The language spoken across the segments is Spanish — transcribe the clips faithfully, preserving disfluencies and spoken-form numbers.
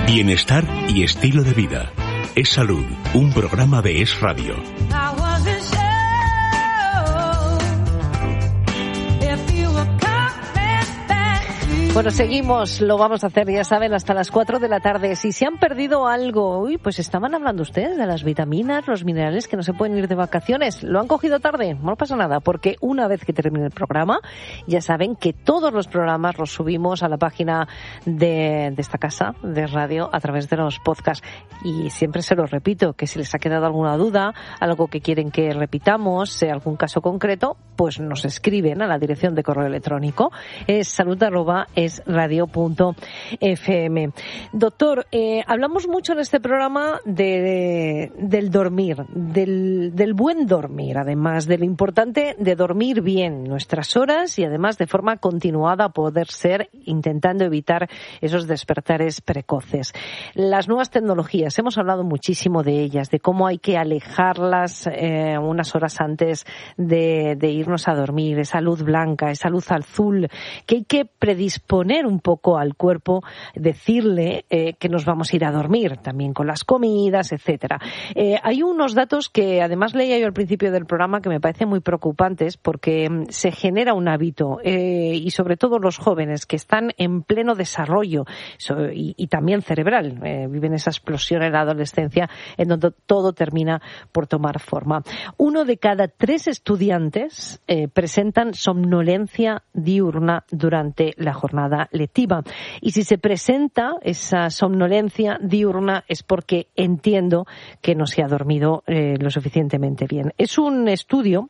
Bienestar y estilo de vida. Es Salud, un programa de Es Radio. Bueno, seguimos, lo vamos a hacer, ya saben, hasta las cuatro de la tarde. Si se han perdido algo, uy, pues estaban hablando ustedes de las vitaminas, los minerales que no se pueden ir de vacaciones. ¿Lo han cogido tarde? No pasa nada, porque una vez que termine el programa, ya saben que todos los programas los subimos a la página de, de esta casa de radio a través de los podcasts. Y siempre se los repito, que si les ha quedado alguna duda, algo que quieren que repitamos, sea algún caso concreto, pues nos escriben a la dirección de correo electrónico. Es salud arroba es radio punto f m. Doctor, eh, hablamos mucho en este programa de, de, del dormir, del, del buen dormir, además de lo importante de dormir bien nuestras horas y además de forma continuada poder ser, intentando evitar esos despertares precoces. Las nuevas tecnologías, hemos hablado muchísimo de ellas, de cómo hay que alejarlas eh, unas horas antes de, de irnos a dormir, esa luz blanca, esa luz azul, que hay que predisponer poner un poco al cuerpo, decirle eh, que nos vamos a ir a dormir, también con las comidas, etcétera. Eh, hay unos datos que además leía yo al principio del programa que me parecen muy preocupantes porque mm, se genera un hábito eh, y sobre todo los jóvenes que están en pleno desarrollo so, y, y también cerebral, eh, viven esa explosión en la adolescencia en donde todo termina por tomar forma. Uno de cada tres estudiantes eh, presentan somnolencia diurna durante la jornada lectiva. Y si se presenta esa somnolencia diurna es porque entiendo que no se ha dormido eh, lo suficientemente bien. Es un estudio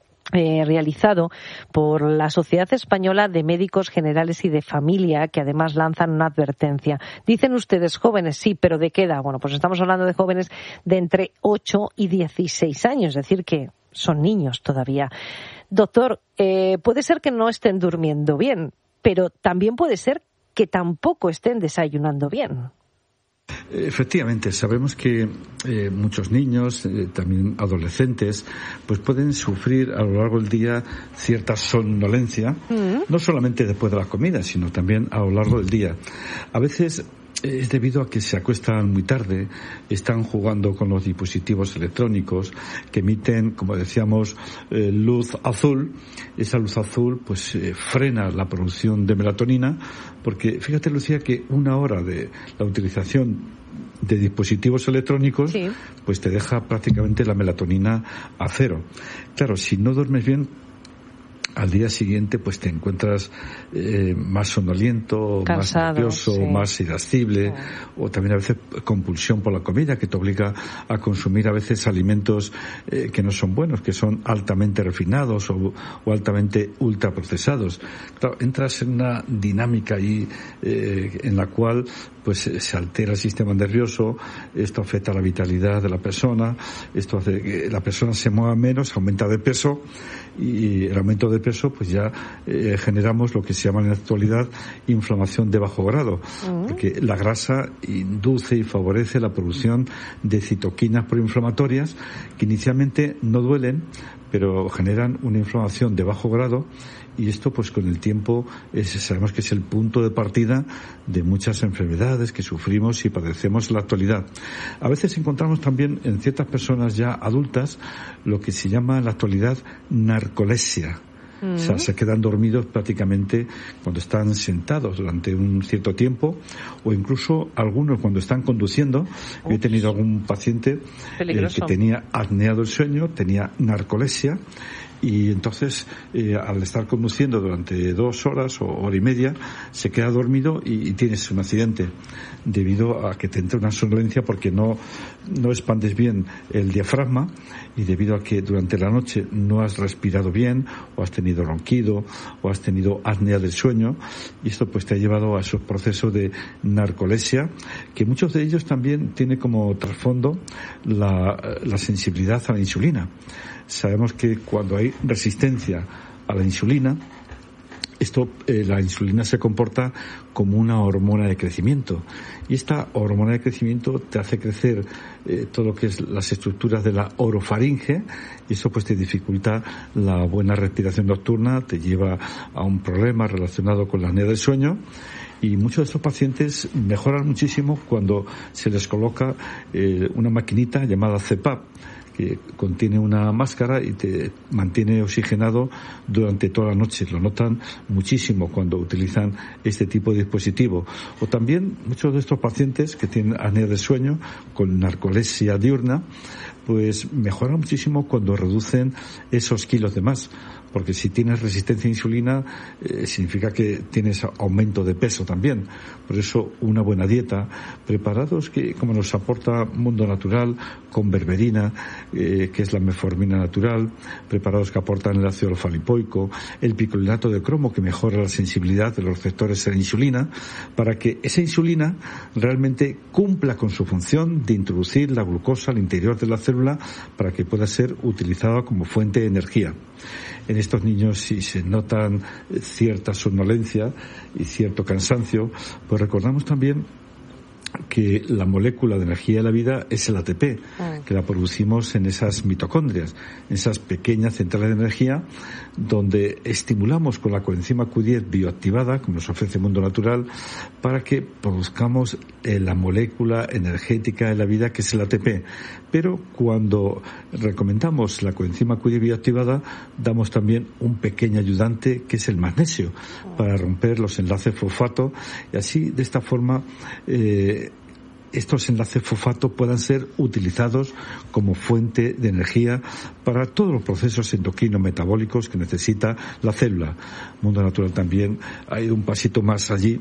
Eh, realizado por la Sociedad Española de Médicos Generales y de Familia, que además lanzan una advertencia. Dicen ustedes jóvenes, sí, pero ¿de qué edad? Bueno, pues estamos hablando de jóvenes de entre ocho y dieciséis años, es decir, que son niños todavía. Doctor, eh, puede ser que no estén durmiendo bien, pero también puede ser que tampoco estén desayunando bien. Efectivamente, sabemos que eh, muchos niños, eh, también adolescentes, pues pueden sufrir a lo largo del día cierta somnolencia, mm. no solamente después de la comida, sino también a lo largo del día. A veces es debido a que se acuestan muy tarde, están jugando con los dispositivos electrónicos que emiten, como decíamos, eh, luz azul. Esa luz azul pues eh, frena la producción de melatonina, porque fíjate, Lucía, que una hora de la utilización de dispositivos electrónicos sí. pues te deja prácticamente la melatonina a cero. Claro, si no duermes bien, al día siguiente pues te encuentras eh, más somnoliento, cansado, más nervioso, sí. más irascible, sí. o también a veces compulsión por la comida, que te obliga a consumir a veces alimentos eh, que no son buenos, que son altamente refinados o, o altamente ultraprocesados. Claro, entras en una dinámica ahí eh, en la cual pues se altera el sistema nervioso, esto afecta la vitalidad de la persona, esto hace que la persona se mueva menos, aumenta de peso, y el aumento de peso pues ya eh, generamos lo que se llama en la actualidad inflamación de bajo grado, uh-huh. porque la grasa induce y favorece la producción de citoquinas proinflamatorias que inicialmente no duelen, pero generan una inflamación de bajo grado, y esto pues con el tiempo es, sabemos que es el punto de partida de muchas enfermedades que sufrimos y padecemos en la actualidad. A veces encontramos también en ciertas personas ya adultas lo que se llama en la actualidad narcolepsia. O sea, se quedan dormidos prácticamente cuando están sentados durante un cierto tiempo, o incluso algunos cuando están conduciendo. Ups. Yo he tenido algún paciente eh, que tenía apnea del sueño, tenía narcolepsia, y entonces eh, al estar conduciendo durante dos horas o hora y media se queda dormido y, y tienes un accidente debido a que te entra una somnolencia porque no, no expandes bien el diafragma, y debido a que durante la noche no has respirado bien, o has tenido ronquido, o has tenido apnea del sueño, y esto pues te ha llevado a esos procesos de narcolepsia, que muchos de ellos también tienen como trasfondo la, la sensibilidad a la insulina. Sabemos que cuando hay resistencia a la insulina, esto, eh, la insulina se comporta como una hormona de crecimiento. Y esta hormona de crecimiento te hace crecer eh, todo lo que es las estructuras de la orofaringe, y eso pues te dificulta la buena respiración nocturna, te lleva a un problema relacionado con la apnea del sueño. Y muchos de estos pacientes mejoran muchísimo cuando se les coloca eh, una maquinita llamada C PAP, que contiene una máscara y te mantiene oxigenado durante toda la noche. Lo notan muchísimo cuando utilizan este tipo de dispositivo. O también muchos de estos pacientes que tienen apnea del sueño con narcolepsia diurna, pues mejoran muchísimo cuando reducen esos kilos de más. Porque si tienes resistencia a insulina, eh, significa que tienes aumento de peso también. Por eso, una buena dieta, preparados que, como nos aporta Mundo Natural, con berberina, eh, que es la metformina natural, preparados que aportan el ácido alfa-lipoico, el picolinato de cromo, que mejora la sensibilidad de los receptores a la insulina, para que esa insulina realmente cumpla con su función de introducir la glucosa al interior de la célula para que pueda ser utilizada como fuente de energía. En estos niños, si se notan cierta somnolencia y cierto cansancio, pues recordamos también que la molécula de energía de la vida es el A T P, que la producimos en esas mitocondrias, en esas pequeñas centrales de energía, donde estimulamos con la coenzima Q diez bioactivada, como nos ofrece Mundo Natural, para que produzcamos eh, la molécula energética de la vida, que es el A T P. Pero cuando recomendamos la coenzima Q diez bioactivada, damos también un pequeño ayudante, que es el magnesio, para romper los enlaces fosfato, y así, de esta forma, eh, estos enlaces fosfato puedan ser utilizados como fuente de energía para todos los procesos endocrinos metabólicos que necesita la célula. Mundo Natural también ha ido un pasito más allí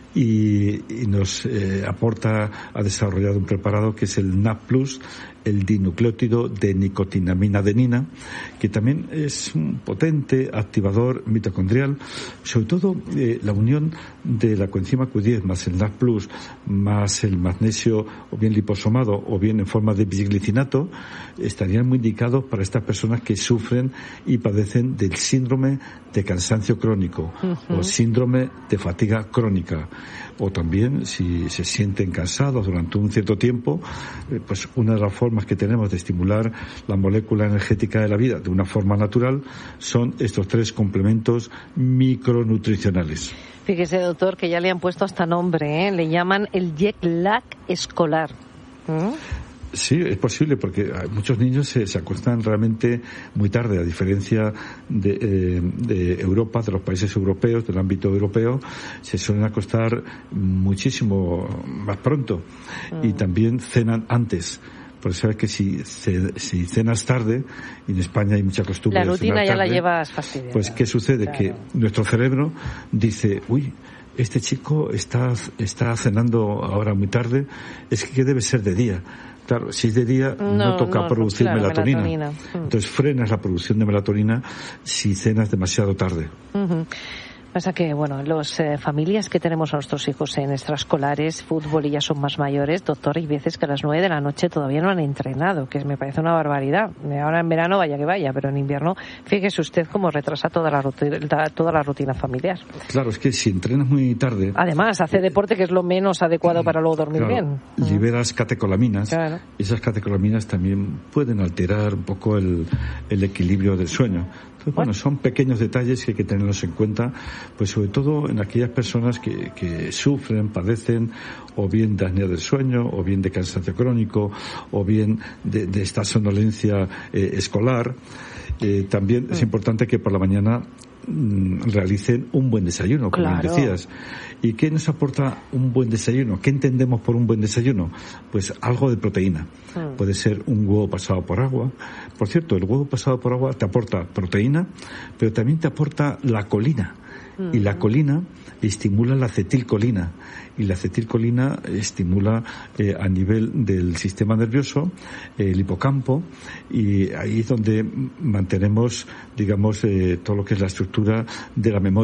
y, y nos eh, aporta, ha desarrollado un preparado que es el N A P Plus, el dinucleótido de nicotinamina adenina, que también es un potente activador mitocondrial, sobre todo eh, la unión de la coenzima Q diez más el N A P Plus más el magnesio, o bien liposomado o bien en forma de bisglicinato, estarían muy indicados para estas personas que sufren y padecen del síndrome de cansancio crónico, uh-huh, o síndrome de fatiga crónica. O también, si se sienten cansados durante un cierto tiempo, eh, pues una de las formas que tenemos de estimular la molécula energética de la vida de una forma natural son estos tres complementos micronutricionales. Fíjese, doctor, que ya le han puesto hasta nombre, ¿eh? Le llaman el jet lag escolar. ¿Mm? Sí, es posible, porque muchos niños se, se acuestan realmente muy tarde, a diferencia de, eh, de Europa, de los países europeos, del ámbito europeo, se suelen acostar muchísimo más pronto, mm. y también cenan antes. Por eso es que si, si cenas tarde, y en España hay mucha costumbre de cenar tarde, la rutina ya la llevas fastidiada. Pues ¿qué sucede? Claro. Que nuestro cerebro dice, uy, este chico está, está cenando ahora muy tarde, es que debe ser de día. Claro, si es de día no, no toca no, producir claro, melatonina. melatonina. Entonces frenas la producción de melatonina si cenas demasiado tarde. Uh-huh. Pasa que, bueno, las eh, familias que tenemos a nuestros hijos en extraescolares, fútbol, y ya son más mayores, doctor, hay veces que a las nueve de la noche todavía no han entrenado, que me parece una barbaridad. Ahora en verano vaya que vaya, pero en invierno, fíjese usted cómo retrasa toda la rutina, toda la rutina familiar. Claro, es que si entrenas muy tarde... Además, hace deporte, que es lo menos adecuado para luego dormir claro, bien. Liberas catecolaminas, claro. y esas catecolaminas también pueden alterar un poco el, el equilibrio del sueño. Entonces, bueno, son pequeños detalles que hay que tenerlos en cuenta, pues sobre todo en aquellas personas que, que sufren, padecen, o bien de apnea del sueño, o bien de cansancio crónico, o bien de, de esta somnolencia eh, escolar. Eh, también mm. es importante que por la mañana mm, realicen un buen desayuno, como claro. decías. ¿Y qué nos aporta un buen desayuno? ¿Qué entendemos por un buen desayuno? Pues algo de proteína. Mm. Puede ser un huevo pasado por agua. Por cierto, el huevo pasado por agua te aporta proteína, pero también te aporta la colina. Mm. Y la colina estimula la acetilcolina. Y la acetilcolina estimula eh, a nivel del sistema nervioso, eh, el hipocampo, y ahí es donde mantenemos, digamos, eh, todo lo que es la estructura de la memoria.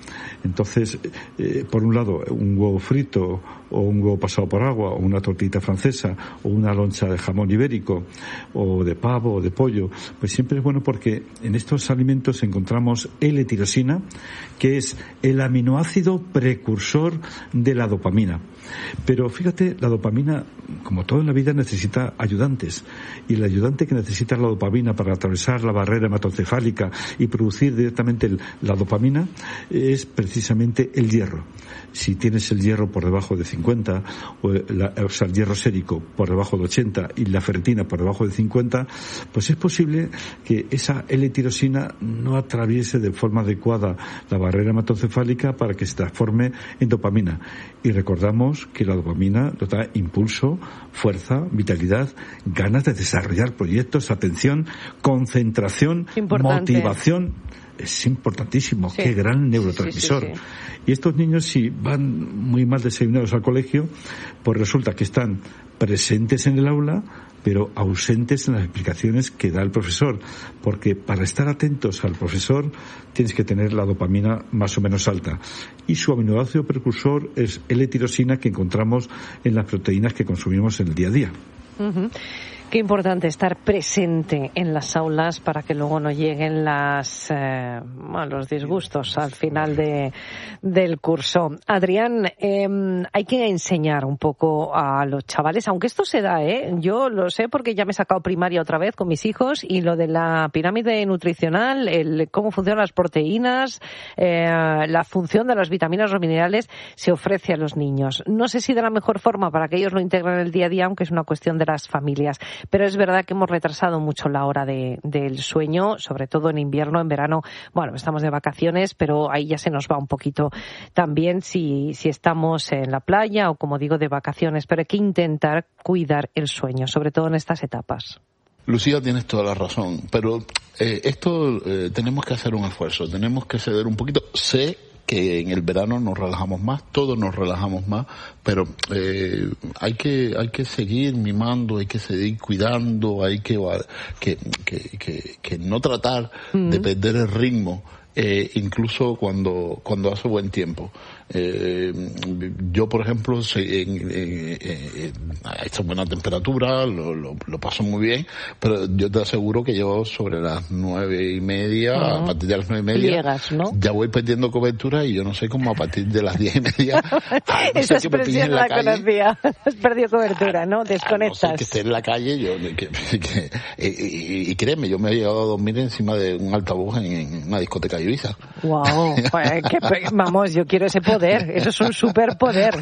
Entonces, eh, por un lado, un huevo frito o un huevo pasado por agua o una tortita francesa o una loncha de jamón ibérico o de pavo o de pollo, pues siempre es bueno porque en estos alimentos encontramos L-tirosina, que es el aminoácido precursor de la dopamina. Pero fíjate, la dopamina, como todo en la vida, necesita ayudantes. Y el ayudante que necesita la dopamina para atravesar la barrera hematoencefálica y producir directamente el, la dopamina es precisamente el hierro. Si tienes el hierro por debajo de cincuenta, o, la, o sea, el hierro sérico por debajo de ochenta y la ferritina por debajo de cincuenta, pues es posible que esa L-tirosina no atraviese de forma adecuada la barrera hematoencefálica para que se transforme en dopamina. Y recordamos que la dopamina nos da impulso, fuerza, vitalidad, ganas de desarrollar proyectos, atención, concentración, Importante. motivación. Es importantísimo, sí. Qué gran neurotransmisor. Sí, sí, sí. Y estos niños, si van muy mal desayunados al colegio, pues resulta que están presentes en el aula, pero ausentes en las explicaciones que da el profesor, porque para estar atentos al profesor tienes que tener la dopamina más o menos alta. Y su aminoácido precursor es L-tirosina, que encontramos en las proteínas que consumimos en el día a día. Uh-huh. Qué importante estar presente en las aulas para que luego no lleguen las, eh, bueno, los disgustos al final de, del curso. Adrián, eh, hay que enseñar un poco a los chavales, aunque esto se da, ¿eh? Yo lo sé porque ya me he sacado primaria otra vez con mis hijos y lo de la pirámide nutricional, el cómo funcionan las proteínas, eh, la función de las vitaminas o minerales se ofrece a los niños. No sé si de la mejor forma para que ellos lo integren en el día a día, aunque es una cuestión de las familias. Pero es verdad que hemos retrasado mucho la hora de, del sueño, sobre todo en invierno, en verano. Bueno, estamos de vacaciones, pero ahí ya se nos va un poquito también si, si estamos en la playa o, como digo, de vacaciones. Pero hay que intentar cuidar el sueño, sobre todo en estas etapas. Lucía, tienes toda la razón, pero eh, esto eh, tenemos que hacer un esfuerzo, tenemos que ceder un poquito. Sé que en el verano nos relajamos más, todos nos relajamos más, pero eh, hay que hay que seguir mimando, hay que seguir cuidando, hay que que que que, que no tratar mm. de perder el ritmo, eh, incluso cuando cuando hace buen tiempo. Eh, yo, por ejemplo, se, en, en, en, a esta buena temperatura lo, lo, lo paso muy bien, pero yo te aseguro que yo sobre las nueve y media, uh-huh. a partir de las nueve y media, llegas, ¿no? Ya voy perdiendo cobertura y yo no sé cómo a partir de las diez y media. No Esa expresión la, la conocía. Has perdido cobertura, ¿no? Desconectas. A no ser que esté en la calle, yo, que, que, y, y créeme, yo me he llegado a dormir encima de un altavoz en, en una discoteca de Ibiza. Wow, pues, que, vamos, yo quiero ese poder. Eso es un superpoder.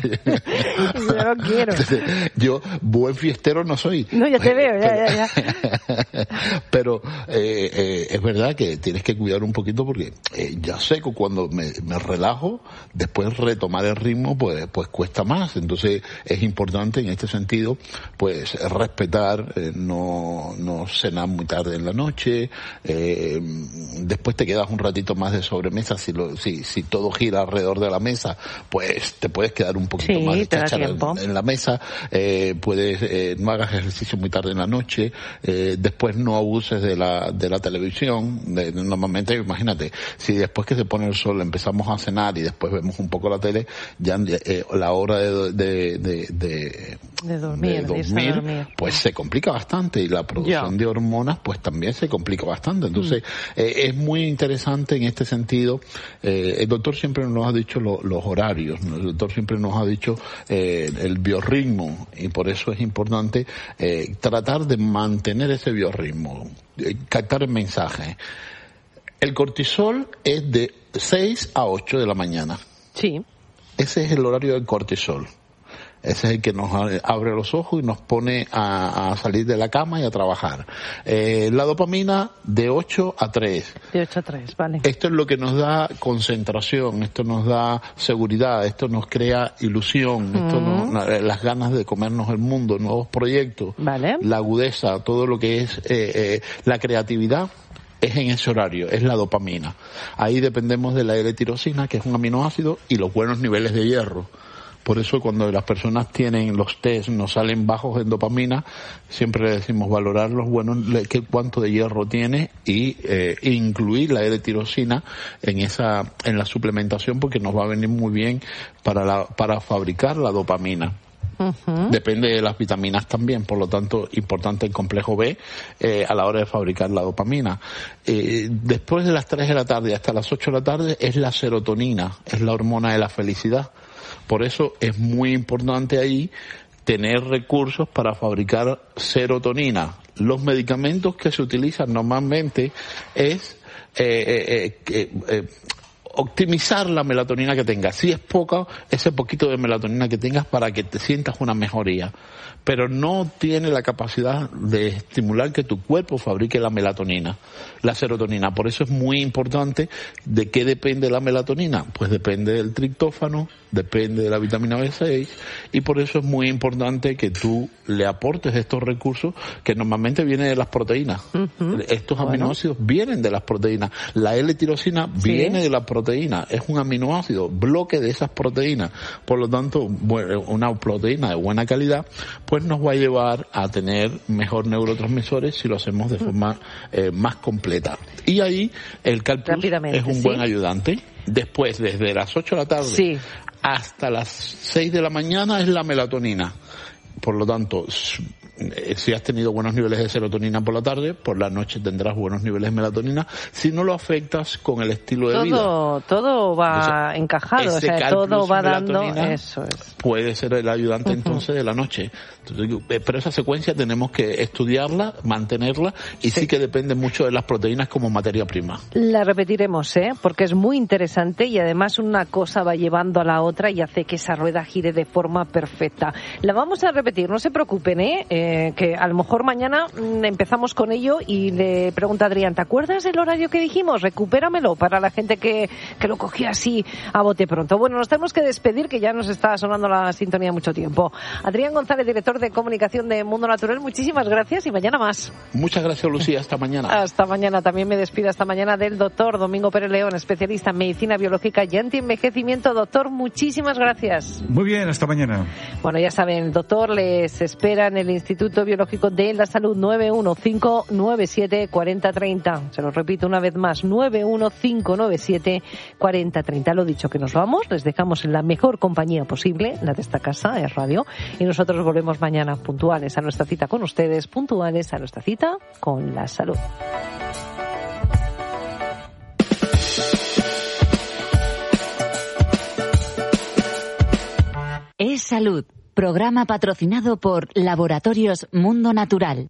Yo lo quiero. Entonces, yo, buen fiestero no soy. No, ya te veo, ya, ya, ya. Pero eh, eh, es verdad que tienes que cuidar un poquito porque eh, ya sé que cuando me, me relajo, después retomar el ritmo, pues, pues cuesta más. Entonces es importante en este sentido, pues respetar, eh, no, no cenar muy tarde en la noche, eh, después te quedas un ratito más de sobremesa si, lo, si, si todo gira alrededor de la mesa, pues te puedes quedar un poquito sí, más de en, en la mesa, eh, puedes, eh, no hagas ejercicio muy tarde en la noche, eh, después no abuses de la, de la televisión, de, de, normalmente, imagínate, si después que se pone el sol empezamos a cenar y después vemos un poco la tele, ya eh, la hora de, de, de, de, de dormir, de dormir, dormir pues se complica bastante y la producción yeah. de hormonas pues también se complica bastante. Entonces, mm. eh, es muy interesante en este sentido, eh, el doctor siempre nos ha dicho lo, los horarios, ¿no? El doctor siempre nos ha dicho eh, el biorritmo y por eso es importante eh, tratar de mantener ese biorritmo, eh, captar el mensaje. El cortisol es de seis a ocho de la mañana. Sí. Ese es el horario del cortisol. Ese es el que nos abre los ojos y nos pone a, a salir de la cama y a trabajar. Eh, la dopamina de ocho a tres. De ocho a tres, vale. Esto es lo que nos da concentración, esto nos da seguridad, esto nos crea ilusión, uh-huh. esto nos, las ganas de comernos el mundo, nuevos proyectos, vale. La agudeza, todo lo que es eh, eh, la creatividad. Es en ese horario, es la dopamina. Ahí dependemos de la L-tirosina, que es un aminoácido, y los buenos niveles de hierro. Por eso cuando las personas tienen los test, nos salen bajos en dopamina, siempre le decimos valorar los buenos, qué cuánto de hierro tiene y eh, incluir la L-tirosina en esa, en la suplementación, porque nos va a venir muy bien para la, para fabricar la dopamina. Uh-huh. Depende de las vitaminas también, por lo tanto, importante el complejo B eh, a la hora de fabricar la dopamina. Eh, después de las tres de la tarde hasta las ocho de la tarde es la serotonina, es la hormona de la felicidad. Por eso es muy importante ahí tener recursos para fabricar serotonina. Los medicamentos que se utilizan normalmente es eh, eh, eh, eh, optimizar la melatonina que tengas. Si es poca, ese poquito de melatonina que tengas para que te sientas una mejoría. Pero no tiene la capacidad de estimular que tu cuerpo fabrique la melatonina, la serotonina. Por eso es muy importante. ¿De qué depende la melatonina? Pues depende del triptófano, depende de la vitamina B seis, y por eso es muy importante que tú le aportes estos recursos que normalmente vienen de las proteínas. Uh-huh. Estos bueno. aminoácidos vienen de las proteínas. La L-tirosina sí. viene de la proteína, es un aminoácido, bloque de esas proteínas. Por lo tanto, una proteína de buena calidad pues nos va a llevar a tener mejor neurotransmisores si lo hacemos de forma eh, más completa. Y ahí el CalPlus es un buen ¿sí? ayudante. Después, desde las ocho de la tarde sí. hasta las seis de la mañana es la melatonina. Por lo tanto, si has tenido buenos niveles de serotonina por la tarde, por la noche tendrás buenos niveles de melatonina. Si no lo afectas con el estilo de todo, vida. Todo va entonces, encajado, o sea, todo va dando. Eso es. Puede ser el ayudante uh-huh. entonces de la noche. Entonces, pero esa secuencia tenemos que estudiarla, mantenerla, y sí. sí que depende mucho de las proteínas como materia prima. La repetiremos, ¿eh? Porque es muy interesante y además una cosa va llevando a la otra y hace que esa rueda gire de forma perfecta. La vamos a repetir, no se preocupen, ¿eh? eh que a lo mejor mañana mmm, empezamos con ello y le pregunta a Adrián, ¿te acuerdas del horario que dijimos? Recupéramelo para la gente que, que lo cogía así a bote pronto. Bueno, nos tenemos que despedir, que ya nos está sonando la sintonía mucho tiempo. Adrián González, director de comunicación de Mundo Natural, muchísimas gracias y mañana más. Muchas gracias, Lucía. Hasta mañana. Hasta mañana. También me despido hasta mañana del doctor Domingo Pérez León, especialista en medicina biológica y antienvejecimiento. Doctor, muchísimas gracias. Muy bien, hasta mañana. Bueno, ya saben, el doctor les espera en el Instituto Biológico de la Salud, nueve uno cinco nueve siete cuatro cero tres cero. Se lo repito una vez más, nueve uno cinco nueve siete cuatro cero tres cero. Lo dicho, que nos vamos, les dejamos en la mejor compañía posible, la de esta casa, es radio, y nosotros volvemos mañana puntuales a nuestra cita con ustedes, puntuales a nuestra cita con la salud. Es Salud, programa patrocinado por Laboratorios Mundo Natural.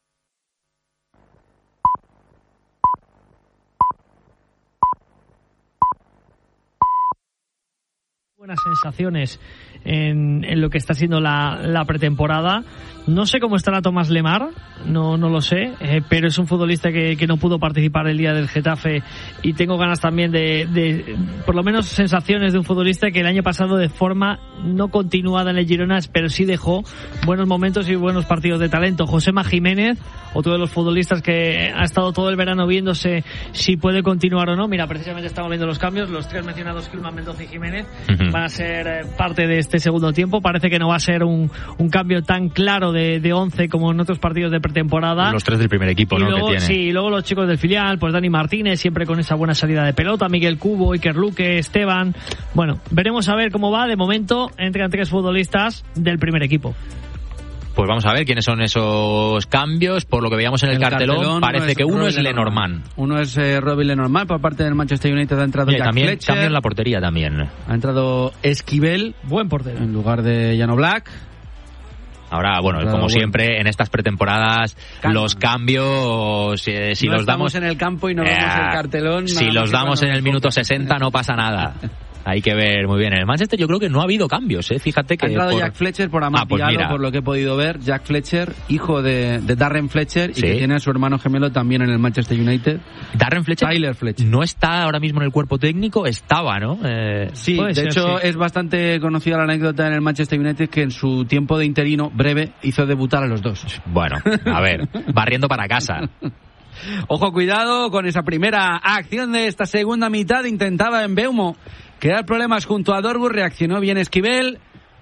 Buenas sensaciones en, en lo que está siendo la, la pretemporada. No sé cómo estará Tomás Lemar, no no lo sé, eh, pero es un futbolista que, que no pudo participar el día del Getafe, y tengo ganas también de, de, por lo menos sensaciones de un futbolista que el año pasado de forma no continuada en el Girona, pero sí dejó buenos momentos y buenos partidos de talento. Josema Jiménez, otro de los futbolistas que ha estado todo el verano viéndose si puede continuar o no. Mira, precisamente estamos viendo los cambios, los tres mencionados, Kilman, Mendoza y Jiménez, uh-huh. van a ser eh, parte de este segundo tiempo. Parece que no va a ser un, un cambio tan claro de, de once como en otros partidos de pretemporada. Los tres del primer equipo, y ¿no? Luego, que tiene. Sí, y luego los chicos del filial, pues Dani Martínez, siempre con esa buena salida de pelota, Miguel Cubo, Iker Luque, Esteban. Bueno, veremos a ver cómo va. De momento, entran tres futbolistas del primer equipo. Pues vamos a ver quiénes son esos cambios. Por lo que veíamos en el, el cartelón, cartelón, parece uno que uno es Lenormand. Uno es eh, Robbie Lenormand, por parte del Manchester United ha entrado Jack también, Fletcher. También en la portería también. Ha entrado Esquivel, buen portero, en lugar de Jan Oblak. Ahora, bueno, como bueno. siempre, en estas pretemporadas, Calma. los cambios, eh, si no los damos... en el campo y no eh, vemos el cartelón... Si los damos en el minuto sesenta no pasa nada. Hay que ver muy bien. En el Manchester yo creo que no ha habido cambios, ¿eh? Fíjate que... Ha entrado por... Jack Fletcher por Amontillado, ah, pues por lo que he podido ver. Jack Fletcher, hijo de, de Darren Fletcher, ¿sí? Y que tiene a su hermano gemelo también en el Manchester United. Darren Fletcher, Tyler Fletcher. No está ahora mismo en el cuerpo técnico, estaba, ¿no? Eh, sí, de ser, hecho sí. es bastante conocida la anécdota en el Manchester United que en su tiempo de interino breve hizo debutar a los dos. Bueno, a ver, barriendo para casa. Ojo, cuidado con esa primera acción de esta segunda mitad. Intentaba en Beumo crear problemas junto a Dorgu, reaccionó bien Esquivel,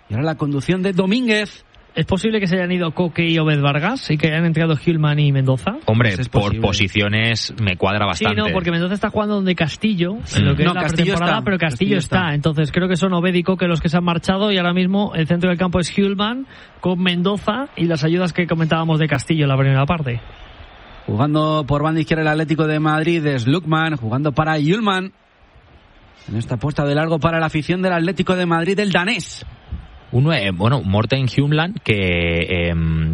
Y ahora la conducción de Domínguez. ¿Es posible que se hayan ido Coque y Obed Vargas y que hayan entrado Hillman y Mendoza? Hombre, Pues es por posible. posiciones me cuadra bastante. Sí, no, porque Mendoza está jugando donde Castillo, en lo que No, es la Castillo pretemporada, está. pero Castillo, Castillo está. está. Entonces creo que son Obed y Coque los que se han marchado y ahora mismo el centro del campo es Hillman con Mendoza y las ayudas que comentábamos de Castillo en la primera parte. Jugando por banda izquierda el Atlético de Madrid es Lukman, jugando para Yulman. En esta apuesta de largo para la afición del Atlético de Madrid, el danés. Uno, eh, bueno, Morten Hjumland, que eh,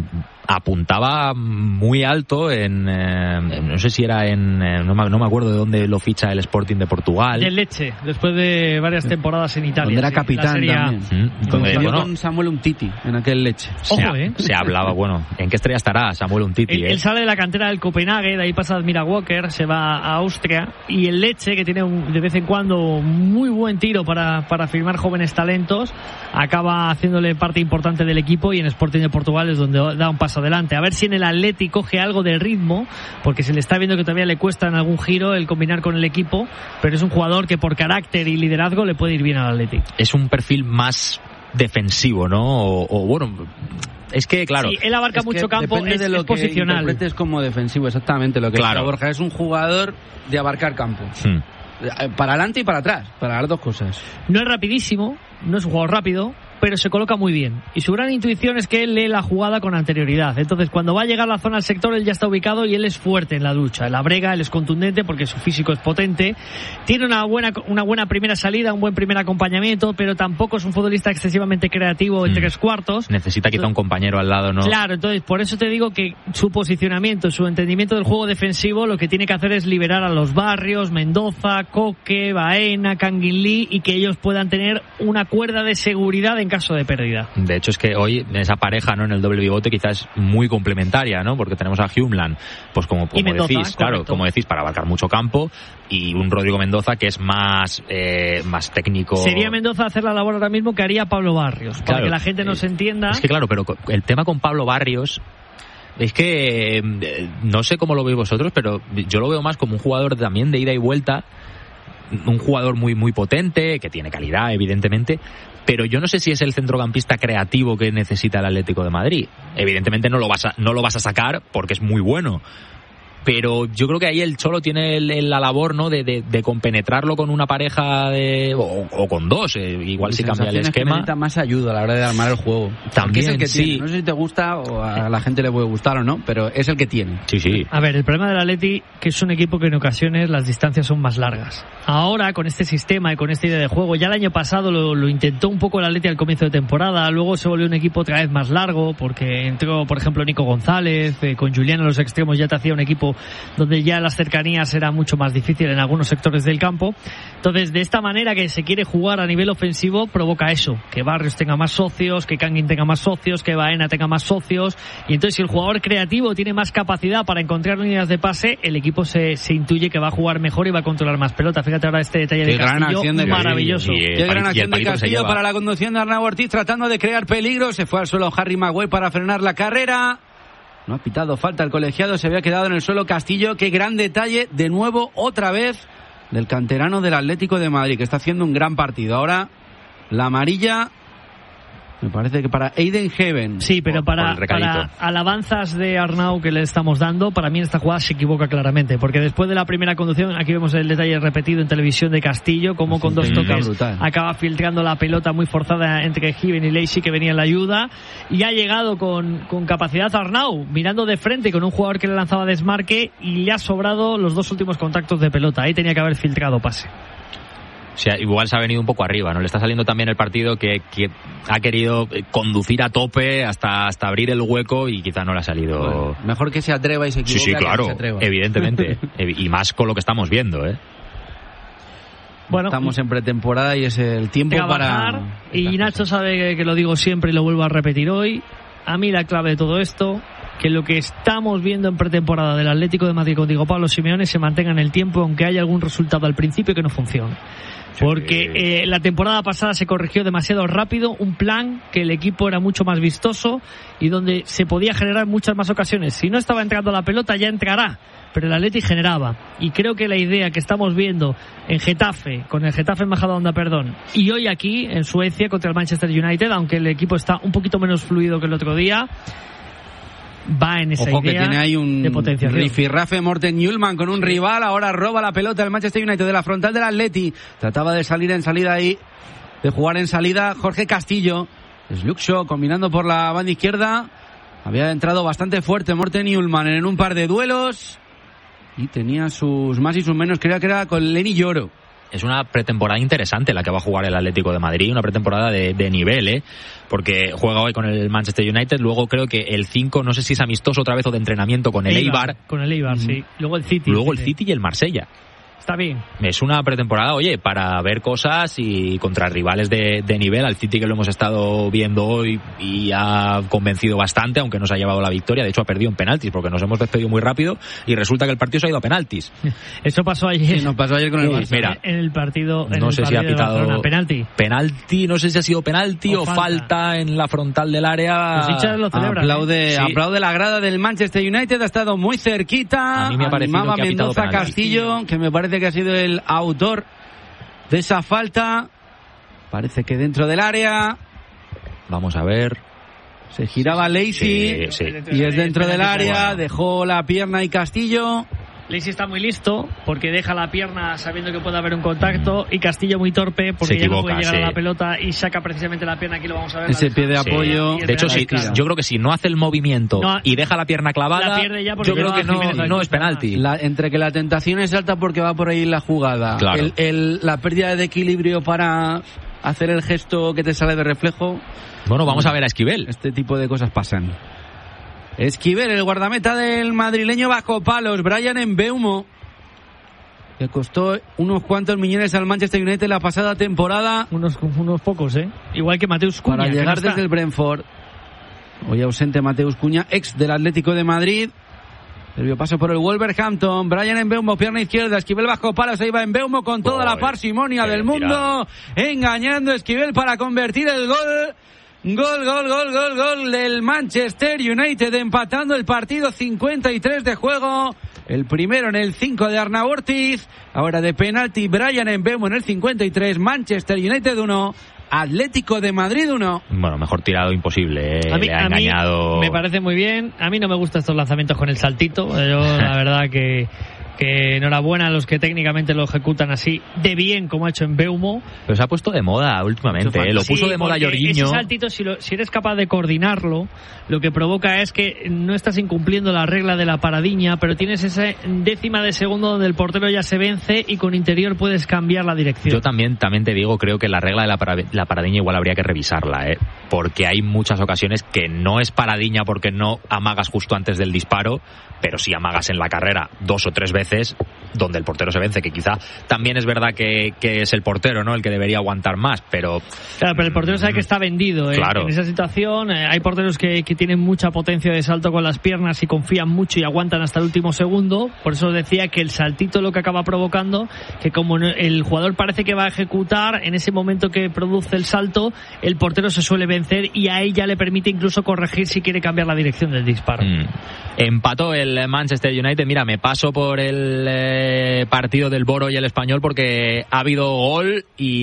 apuntaba muy alto en, eh, no sé si era en, eh, no, me, no me acuerdo de dónde lo ficha el Sporting de Portugal. De Leche, después de varias temporadas en Italia. Donde era sí, capitán la Serie A. también. Mm, donde, Coincidió bueno, con Samuel Umtiti en aquel Leche. se, Ojo, eh. se hablaba, bueno, ¿en qué estrella estará Samuel Umtiti? Él, eh? él sale de la cantera del Copenhague, de ahí pasa Admira Walker, se va a Austria, y el Leche, que tiene un, de vez en cuando muy buen tiro para, para firmar jóvenes talentos, acaba haciéndole parte importante del equipo, y en Sporting de Portugal es donde da un paso adelante. A ver si en el Atleti coge algo de ritmo, porque se le está viendo que todavía le cuesta en algún giro el combinar con el equipo, pero es un jugador que por carácter y liderazgo le puede ir bien al Atleti. Es un perfil más defensivo, ¿no? O, o bueno, es que, claro... Sí, él abarca Es mucho que campo, depende es, de lo es que posicional. interpretes como defensivo, exactamente lo que Claro. decía Borja. Es un jugador de abarcar campo. Hmm. Para adelante y para atrás, para las dos cosas. No es rapidísimo, no es un jugador rápido, pero se coloca muy bien. Y su gran intuición es que él lee la jugada con anterioridad. Entonces, cuando va a llegar a la zona del sector, él ya está ubicado y él es fuerte en la lucha. En la brega, él es contundente porque su físico es potente. Tiene una buena, una buena primera salida, un buen primer acompañamiento, pero tampoco es un futbolista excesivamente creativo en Mm. tres cuartos. Necesita quizá un compañero al lado, ¿no? Claro, entonces por eso te digo que su posicionamiento, su entendimiento del juego defensivo, lo que tiene que hacer es liberar a los Barrios, Mendoza, Coque, Baena, Kangin Lee, y que ellos puedan tener una cuerda de seguridad en caso de pérdida. De hecho, es que hoy esa pareja, ¿no?, en el doble pivote quizás es muy complementaria, ¿no? Porque tenemos a Hjumland, pues como, como Mendoza, decís, claro, correcto. como decís, para abarcar mucho campo, y un Rodrigo Mendoza que es más eh, más técnico. Sería Mendoza hacer la labor ahora mismo que haría Pablo Barrios, para Claro, que la gente nos eh, entienda. Es que claro, pero el tema con Pablo Barrios es que eh, no sé cómo lo veis vosotros, pero yo lo veo más como un jugador también de ida y vuelta, un jugador muy muy potente, que tiene calidad evidentemente, pero yo no sé si es el centrocampista creativo que necesita el Atlético de Madrid. Evidentemente no lo vas a, no lo vas a sacar porque es muy bueno, pero yo creo que ahí el Cholo tiene el, el, la labor, ¿no?, de, de, de compenetrarlo con una pareja de, o, o con dos, eh, igual si cambia el esquema. Necesita más ayuda a la hora de armar el juego. También, es el que sí. tiene. No sé si te gusta o a la gente le puede gustar o no, pero es el que tiene. Sí, sí. A ver, el problema del Atleti que es un equipo que en ocasiones las distancias son más largas. Ahora, con este sistema y con esta idea de juego, ya el año pasado lo, lo intentó un poco el Atleti al comienzo de temporada, luego se volvió un equipo otra vez más largo, porque entró, por ejemplo, Nico González, eh, con Julián a los extremos, ya te hacía un equipo donde ya las cercanías era mucho más difícil en algunos sectores del campo. Entonces, de esta manera que se quiere jugar a nivel ofensivo, provoca eso, que Barrios tenga más socios, que Kangin tenga más socios, que Baena tenga más socios, y entonces si el jugador creativo tiene más capacidad para encontrar líneas de pase, el equipo se, se intuye que va a jugar mejor y va a controlar más pelota. Fíjate ahora este detalle de Castillo, maravilloso. Y, y, y Qué gran acción de Castillo para la conducción de Arnau Ortiz, tratando de crear peligro. Se fue al suelo Harry Maguire para frenar la carrera. No ha pitado falta el colegiado, se había quedado en el suelo Castillo. Qué gran detalle, de nuevo, otra vez, del canterano del Atlético de Madrid, que está haciendo un gran partido. Ahora, la amarilla, me parece que para Aiden Heaven. Sí, pero por, para, por para alabanzas de Arnau que le estamos dando, para mí en esta jugada se equivoca claramente, porque después de la primera conducción, aquí vemos el detalle repetido en televisión de Castillo, como con dos toques brutal. Acaba filtrando la pelota muy forzada entre Heaven y Lacey, que venía en la ayuda, y ha llegado con, con capacidad Arnau, mirando de frente con un jugador que le lanzaba desmarque, y le ha sobrado los dos últimos contactos de pelota. Ahí tenía que haber filtrado pase. O sea, igual se ha venido un poco arriba, ¿no? Le está saliendo también el partido que, que ha querido conducir a tope hasta, hasta abrir el hueco y quizá no le ha salido... Bueno, mejor que se atreva y se equivoque. Sí, sí, claro, que se atreva. evidentemente. Y más con lo que estamos viendo, ¿eh? Bueno, estamos en pretemporada y es el tiempo trabajar, para... Y Nacho sabe que, que lo digo siempre y lo vuelvo a repetir hoy. A mí la clave de todo esto, que lo que estamos viendo en pretemporada del Atlético de Madrid con Diego Pablo Simeone se mantenga en el tiempo, aunque haya algún resultado al principio que no funcione. porque eh, la temporada pasada se corrigió demasiado rápido un plan que el equipo era mucho más vistoso y donde se podía generar muchas más ocasiones. Si no estaba entrando la pelota, ya entrará, pero el Atleti generaba, y creo que la idea que estamos viendo en Getafe, con el Getafe Majadahonda, perdón, y hoy aquí en Suecia contra el Manchester United, aunque el equipo está un poquito menos fluido que el otro día, va en esa Ojo idea que tiene ahí un de potenciación. rifirrafe Morten Hjulmand con un rival, ahora roba la pelota el Manchester United de la frontal del Atleti, trataba de salir en salida ahí, de jugar en salida Jorge Castillo, Slukshaw combinando por la banda izquierda, había entrado bastante fuerte Morten Hjulmand en un par de duelos y tenía sus más y sus menos, creo que era con Lenny Yoro. Es una pretemporada interesante la que va a jugar el Atlético de Madrid, una pretemporada de, de nivel, ¿eh? Porque juega hoy con el Manchester United, luego creo que el cinco, no sé si es amistoso otra vez o de entrenamiento con el Eibar. Eibar con el Eibar, mm-hmm. sí. Luego el City. Luego el City y el Marsella. Está bien. Es una pretemporada, oye, para ver cosas y contra rivales de, de nivel. Al City, que lo hemos estado viendo hoy y ha convencido bastante, aunque no se ha llevado la victoria. De hecho, ha perdido en penaltis porque nos hemos despedido muy rápido y resulta que el partido se ha ido a penaltis. Eso pasó ayer. Sí, nos pasó ayer con el Barça. Mira, en el partido. En no el sé partido si ha pitado penalti. Penalti, no sé si ha sido penalti o, o falta. falta en la frontal del área. Los hinchas lo celebran. Aplaude, ¿eh? sí. aplaude la grada del Manchester United, ha estado muy cerquita. A mí me ha parecido Animaba que ha pitado Mendoza penalti. Castillo, que me parece que ha sido el autor de esa falta. Parece que dentro del área. Vamos a ver. Se giraba Lacey sí, sí. y es dentro del área. Dejó la pierna y Castillo. Lacey está muy listo porque deja la pierna sabiendo que puede haber un contacto, y Castillo muy torpe porque se ya equivoca, no puede llegar sí. a la pelota y saca precisamente la pierna. Aquí lo vamos a ver. Ese pie de apoyo. Sí. De hecho, sí, yo creo que si no hace el movimiento no, y deja la pierna clavada, la ya yo creo que no, no es penalti. La, entre que la tentación es alta porque va por ahí la jugada, claro. el, el, la pérdida de equilibrio para hacer el gesto que te sale de reflejo. Bueno, vamos a ver a Esquivel. Este tipo de cosas pasan. Esquivel, el guardameta del madrileño bajo palos, Bryan Mbeumo, que costó unos cuantos millones al Manchester United la pasada temporada. Unos, unos pocos, ¿eh? Igual que Mateus Cunha. Para llegar no desde el Brentford. Hoy ausente Mateus Cunha, ex del Atlético de Madrid. Previo paso por el Wolverhampton. Bryan Mbeumo, pierna izquierda. Esquivel bajo palos. Ahí va Mbeumo con toda oh, la parsimonia del mundo. Tirado. Engañando a Esquivel para convertir el gol. Gol, gol, gol, gol, gol del Manchester United, empatando el partido, cincuenta y tres de juego. El primero en el cinco de Arnau Ortiz. Ahora de penalti, Bryan Mbeumo en el cincuenta y tres. Manchester United uno, Atlético de Madrid uno. Bueno, mejor tirado imposible. Eh. A mí, Le ha a engañado. Mí me parece muy bien. A mí no me gustan estos lanzamientos con el saltito. Yo, la verdad que... que enhorabuena a los que técnicamente lo ejecutan así de bien como ha hecho Mbeumo. Pero se ha puesto de moda últimamente, ¿eh? Lo puso sí, de moda Jorginho. Ese saltito, si, lo, si eres capaz de coordinarlo, lo que provoca es que no estás incumpliendo la regla de la paradiña, pero tienes esa décima de segundo donde el portero ya se vence y con interior puedes cambiar la dirección. Yo también, también te digo, creo que la regla de la, para, la paradiña igual habría que revisarla, ¿eh? Porque hay muchas ocasiones que no es paradiña porque no amagas justo antes del disparo, pero si amagas en la carrera dos o tres veces, donde el portero se vence, que quizá también es verdad que, que es el portero, ¿no?, el que debería aguantar más, pero... Claro, pero el portero sabe que está vendido, ¿eh? Claro. En esa situación. Eh, hay porteros que, que tienen mucha potencia de salto con las piernas y confían mucho y aguantan hasta el último segundo. Por eso decía que el saltito lo que acaba provocando, que como el jugador parece que va a ejecutar, en ese momento que produce el salto, el portero se suele vencer y a ella le permite incluso corregir si quiere cambiar la dirección del disparo. Mm. Empató el Manchester United. Mira, me paso por el eh, partido del Boro y el Español porque ha habido gol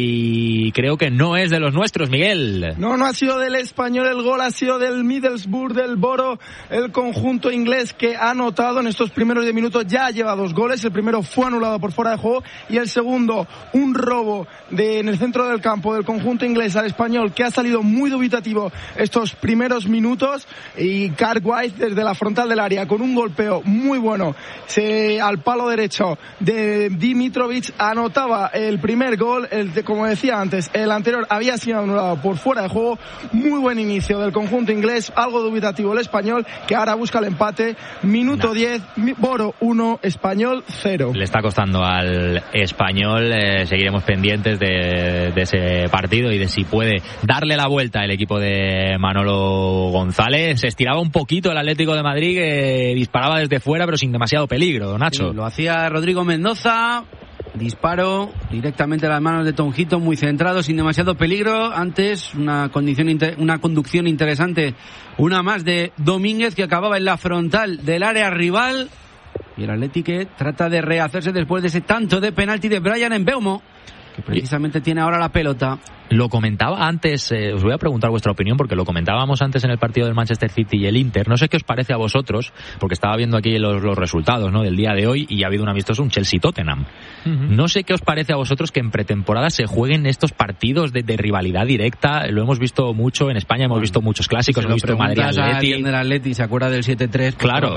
y creo que no es de los nuestros, Miguel. No, no ha sido del Español el gol, ha sido del Middlesbrough, del Boro, el conjunto inglés que ha anotado en estos primeros diez minutos. Ya lleva dos goles, el primero fue anulado por fuera de juego y el segundo, un robo de, en el centro del campo del conjunto inglés al Español, que ha salido muy dubitativo estos primeros minutos, y Cartwright desde la frontal del área con un golpeo muy bueno se, al palo derecho de Dimitrovic anotaba el primer gol. El de, como decía antes, el anterior había sido anulado por fuera de juego. Muy buen inicio del conjunto inglés, algo dubitativo el Español, que ahora busca el empate. Minuto no. diez, Boro uno, Español cero. Le está costando al Español. Eh, seguiremos pendientes de, de ese partido y de si puede darle la vuelta el equipo de Manolo González. Se estiraba un poquito el Atlético de Madrid, que disparaba desde fuera pero sin demasiado peligro, Nacho. Sí, lo hacía Rodrigo Mendoza. Disparo directamente a las manos de Tonjito, muy centrado, sin demasiado peligro. Antes una condición inter- una conducción interesante, una más de Domínguez, que acababa en la frontal del área rival. Y el Atlético trata de rehacerse después de ese tanto de penalti de Bryan Mbeumo, que precisamente tiene ahora la pelota. Lo comentaba antes, eh, os voy a preguntar vuestra opinión, porque lo comentábamos antes en el partido del Manchester City y el Inter. No sé qué os parece a vosotros, porque estaba viendo aquí los, los resultados, ¿no?, del día de hoy, y ha habido un amistoso, un Chelsea-Tottenham. Uh-huh. No sé qué os parece a vosotros que en pretemporada se jueguen estos partidos de, de rivalidad directa. Lo hemos visto mucho en España, hemos visto muchos clásicos, hemos visto Madrid-Atleti. Si del Atleti se acuerda del siete tres. Claro.